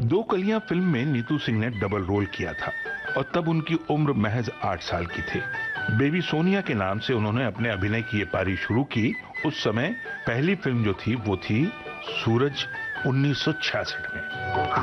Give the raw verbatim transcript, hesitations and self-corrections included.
दो कलियां फिल्म में नीतू सिंह ने डबल रोल किया था और तब उनकी उम्र महज आठ साल की थी। बेबी सोनिया के नाम से उन्होंने अपने अभिनय की ये पारी शुरू की। उस समय पहली फिल्म जो थी वो थी सूरज उन्नीस सौ छियासठ में।